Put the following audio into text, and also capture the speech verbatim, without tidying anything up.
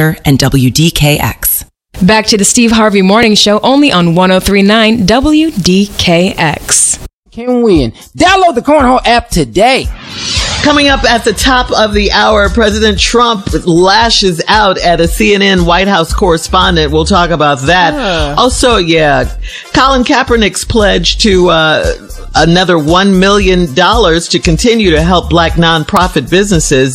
Lancaster, and W D K X. Back to the Steve Harvey Morning Show, only on one oh three point nine W D K X. Can win. Download the Cornhole app today. Coming up at the top of the hour, President Trump lashes out at a C N N White House correspondent. We'll talk about that. Uh. Also, yeah, Colin Kaepernick's pledge to uh another one million dollars to continue to help black nonprofit businesses.